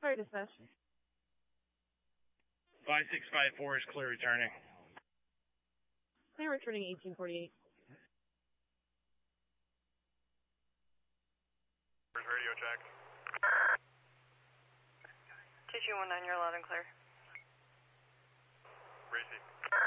Sorry, dispatch. 5654 is clear returning. Clear returning 1848. Where's radio check? 2219, you're loud and clear. Racy.